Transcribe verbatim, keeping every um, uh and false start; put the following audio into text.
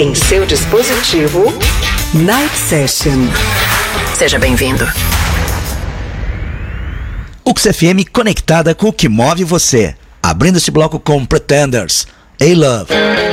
Em seu dispositivo, Night Session. Seja bem-vindo. U K S F M conectada com o que move você. Abrindo esse bloco com Pretenders, A-Love.